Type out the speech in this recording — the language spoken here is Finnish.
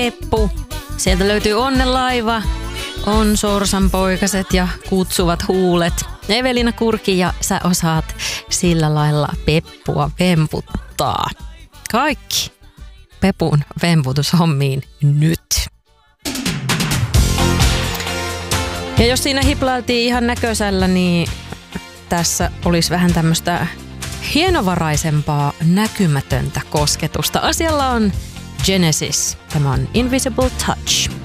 Peppu. Sieltä löytyy Onnenlaiva, on Sorsanpoikaset ja Kutsuvat huulet. Evelina Kurki ja sä osaat sillä lailla Peppua vemputtaa. Kaikki Pepun vemputushommiin nyt. Ja jos siinä hiplailtiin ihan näköisellä, niin tässä olisi vähän tämmöistä hienovaraisempaa näkymätöntä kosketusta. Asialla on Genesis. Tämä on Invisible Touch.